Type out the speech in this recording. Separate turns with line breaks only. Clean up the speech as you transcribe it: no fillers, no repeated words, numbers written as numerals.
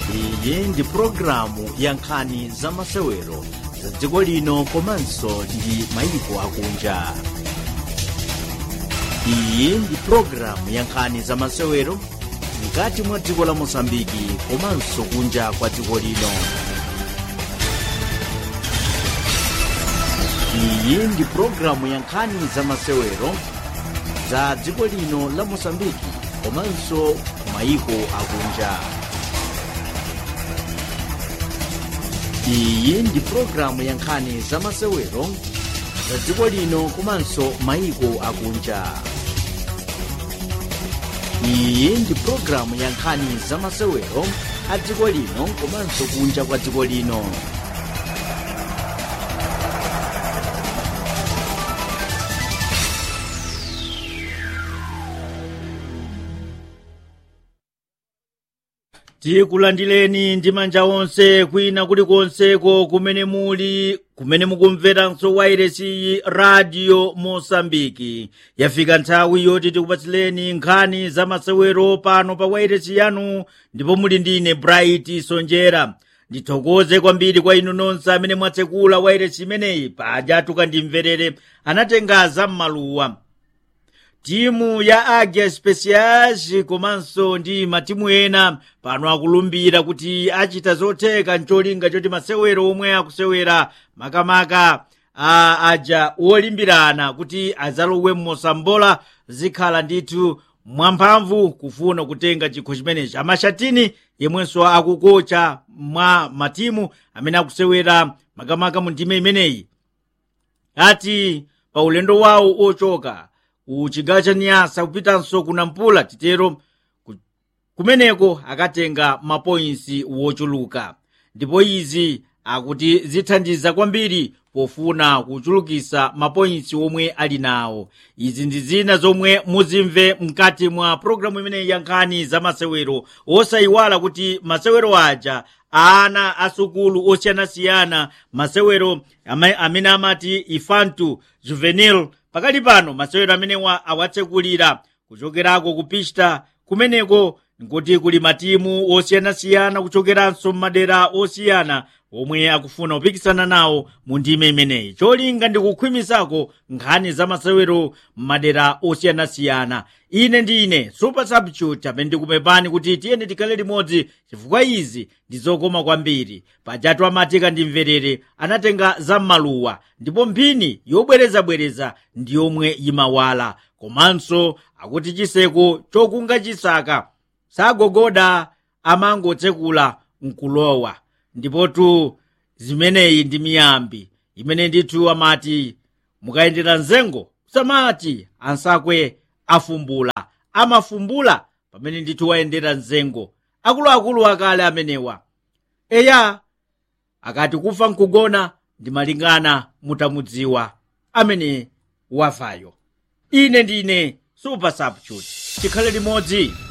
iyi ndi programu ya nkhani za masewero za dziko lino komanso ndi mayiko akunja. Iyi ndi programu ya nkhani za masewero mkati mwa dziko la Mozambiki komanso kunja kwa dziko lino. Iyi ndi programu ya nkhani za masewero za dziko lino la Mozambiki komanso mayiko akunja. Iyi ndi programu ya nkhani za masewero za dziko lino komanso mayiko akunja. Iyi ndi programu ya nkhani za masewero a dziko lino komanso kunja kwa dziko lino. Tikulandireni ndi manja onse kwina kulikonseko kumene muli, kumene mukumveranso wairesi Radio Mosambiki. Yafika nthawi yoti tikupatsileni nkhani za masewero pano pa wairesi yanu, ndipo muli ndine Bright Sonjera. Ndithokoze kwambiri kwa inu nonse amene mwatsekula wairesi imeneyi paja tukandimverere anatenga zam'maluwa. Timu ya Águia Speciais komanso ndi matimu ena pano akulumbira kuti achita zotheka ncholinga choti masewero omwe akusewera makamaka aja wolimbirana kuti adzalowe m'Mosambola zikhala ndithu mwamphamvu kufuna kutenga chikho chimenechi. Amashatini yemwenso akukocha mwa matimu amene akusewera makamaka mu ndime imeneyi ati pa ulendo wawo ochoka uchigawo cha Niasa kupitanso ku Nampula titero kumeneko akatenga mapoinsi wochuluka, ndipo izi akuti zithandiza kwambiri pofuna kuchulukisa mapoinsi omwe ali nawo. Izi ndi zina zomwe muzimve mkati mwa programu imeneyi ya nkhani za masewero. Osayiwala kuti masewero aja ana asukulu osiyanasiyana, masewero amene amati Infanto Juvenil, pakali pano masewero amenewa awatsekulira kuchokerako kupista kumeneko nkuti kuli matimu osiyanasiyana kuchokeranso m'madera osiyana omwe akufuna kupikisana nawo mu ndime imeneyi. Cholinga ndi kukhwimisako nkhani za masewero m'madera osiyanasiyana. Ine ndine Super Substitute amene ndikupepani kuti tiyeni tikhale limodzi chifukwa izi ndi zokoma kwambiri. Pajatu amatika ndi mverere anatenga zam'maluwa, ndipo mphini yobwerezabwereza ndi yomwe imawala. Komanso akuti chiseko chokunga chisaka sagogoda amangotsekula nkulowa. Ndipotu zimeneyi ndi miyambi imene ndithu amati mukayendera nzengo samati ansakwe afumbula, amafumbula pamene ndithu wayendera nzengo. Akuluakulu akale amenewa eya akati kufa nkugona ndi malingana mutamudziwa amene wafayo. Ine ndine Super Substitute, tikhale limodzi.